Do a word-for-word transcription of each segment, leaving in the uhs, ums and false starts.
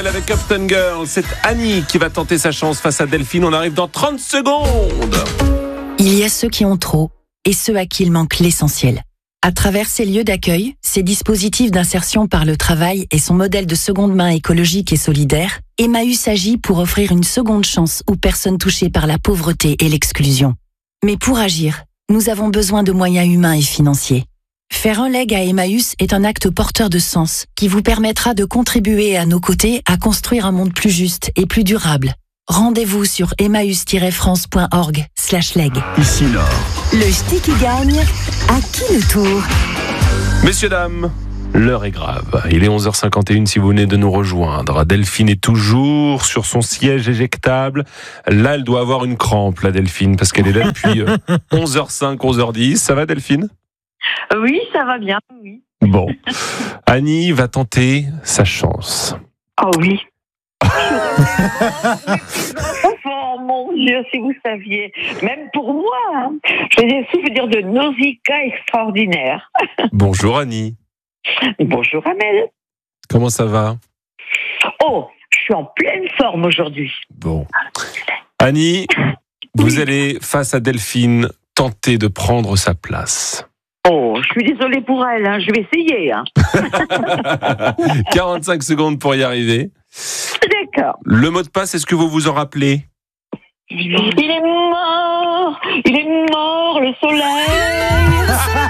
Noël avec Upton Girl. C'est Annie qui va tenter sa chance face à Delphine. On arrive dans trente secondes. Il y a ceux qui ont trop et ceux à qui il manque l'essentiel. À travers ces lieux d'accueil, ces dispositifs d'insertion par le travail et son modèle de seconde main écologique et solidaire, Emmaüs agit pour offrir une seconde chance aux personnes touchées par la pauvreté et l'exclusion. Mais pour agir, nous avons besoin de moyens humains et financiers. Faire un leg à Emmaüs est un acte porteur de sens qui vous permettra de contribuer à nos côtés à construire un monde plus juste et plus durable. Rendez-vous sur emmaüs tiret france point org slash leg. Ici Nord. Le ch'ti qui gagne, à qui le tour? Messieurs, dames, l'heure est grave. Il est onze heures cinquante et une si vous venez de nous rejoindre. Delphine est toujours sur son siège éjectable. Là, elle doit avoir une crampe, la Delphine, parce qu'elle est là depuis euh, onze heures cinq, onze heures dix. Ça va, Delphine? Oui, ça va bien, oui. Bon. Annie va tenter sa chance. Oh oui. Oh mon Dieu, si vous saviez, même pour moi, hein, j'ai des souvenirs de nausicaa extraordinaires. Bonjour Annie. Bonjour Amel. Comment ça va? Oh, je suis en pleine forme aujourd'hui. Bon. Annie, vous allez, face à Delphine, tenter de prendre sa place. Oh, je suis désolée pour elle, hein, je vais essayer. Hein. quarante-cinq secondes pour y arriver. D'accord. Le mot de passe, est-ce que vous vous en rappelez? Il est mort, il est mort, le soleil.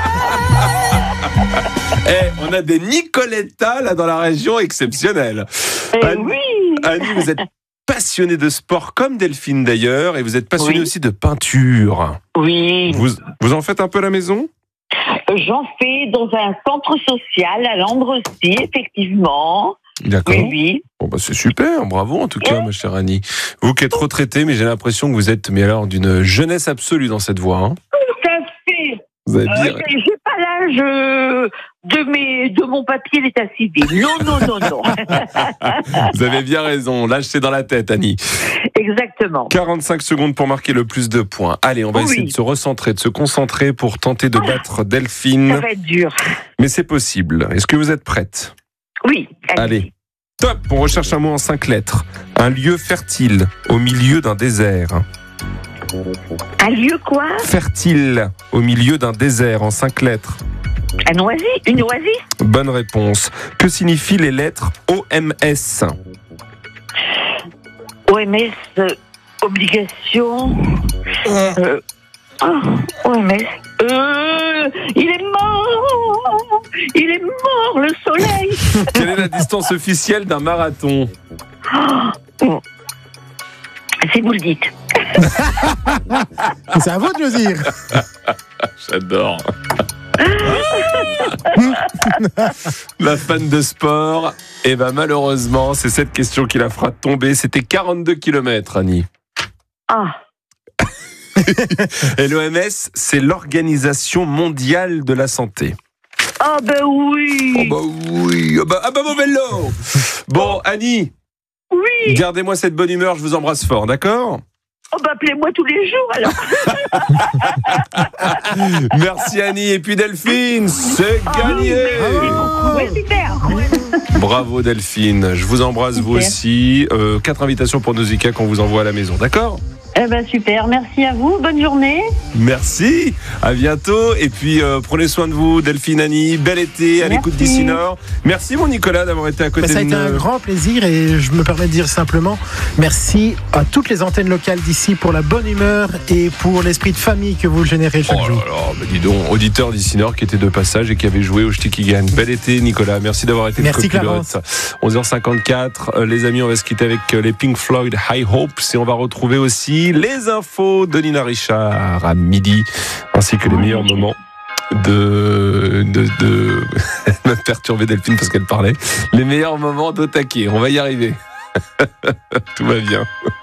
Eh, on a des Nicoletta là dans la région exceptionnelle. Eh Annie, oui. Annie, vous êtes passionnée de sport comme Delphine d'ailleurs, et vous êtes passionnée Oui. aussi de peinture. Oui. Vous, vous en faites un peu à la maison? J'en fais dans un centre social à Landrecy, effectivement. D'accord. Oui, oui. Bon bah c'est super, bravo en tout cas, ma chère Annie. Vous qui êtes retraitée, mais j'ai l'impression que vous êtes, mais alors, d'une jeunesse absolue dans cette voie. Hein. Tout à fait. Vous avez Euh, bien... j'ai j'ai pas l'âge euh, de mes de mon papier d'état civil. Non, non, non, non. Vous avez bien raison. Là, c'est dans la tête, Annie. Exactement. quarante-cinq secondes pour marquer le plus de points. Allez, on va Oui. essayer de se recentrer, de se concentrer pour tenter de battre Delphine. Ça va être dur. Mais c'est possible. Est-ce que vous êtes prête? Oui. Allez. Top. On recherche un mot en cinq lettres. Un lieu fertile au milieu d'un désert. Un lieu quoi? Fertile au milieu d'un désert en cinq lettres. Un oasis? Une oasis? Bonne réponse. Que signifient les lettres O M S? O M S, euh, obligation. Euh, oh, O M S. Euh, il est mort! Il est mort, le soleil! Quelle est la distance officielle d'un marathon? Oh. Si vous le dites. C'est à vous de le dire. J'adore. La fan de sport. Et ben malheureusement, c'est cette question qui la fera tomber. C'était quarante-deux kilomètres, Annie. Ah. Et l'O M S, c'est l'Organisation mondiale de la santé. Ah ben oui. Oh bah oui. Ah bah, ah bah mon vélo. Bon, Annie, Oui. gardez-moi cette bonne humeur. Je vous embrasse fort, d'accord? Oh bah appelez-moi tous les jours alors. Merci Annie. Et puis Delphine, c'est gagné. Merci beaucoup. Ouais, super. Bravo Delphine, je vous embrasse vous Super. aussi. Euh, quatre invitations pour Nausicaa qu'on vous envoie à la maison, d'accord? Eh ben super, merci à vous, bonne journée. Merci, à bientôt. Et puis euh, prenez soin de vous, Delphine, Annie. Bel été à Merci. l'écoute d'Ici Nord. Merci mon Nicolas d'avoir été à côté Bah, ça a de été nous. un grand plaisir et je me permets de dire simplement merci à toutes les antennes locales d'ici pour la bonne humeur et pour l'esprit de famille que vous générez chaque Oh jour. là là, bah dis donc, auditeur d'Ici Nord qui était de passage et qui avait joué au Ch'ti qui gagne. Bel été Nicolas, merci d'avoir été Merci, le copilote. onze heures cinquante-quatre, euh, les amis, on va se quitter avec euh, les Pink Floyd High Hopes et on va retrouver aussi les infos de Nina Richard à midi, ainsi que les meilleurs moments de... de, de... Elle m'a perturbé Delphine parce qu'elle parlait. Les meilleurs moments d'Otake, on va y arriver. Tout va bien.